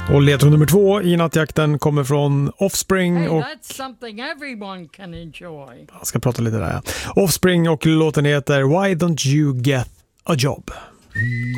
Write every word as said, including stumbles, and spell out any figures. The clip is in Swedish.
Och ledtråd nummer två i nattjakten kommer från Offspring. Hey, och that's something everyone can enjoy. jag ska prata lite där. Ja. Offspring och låten heter Why Don't You Get a Job?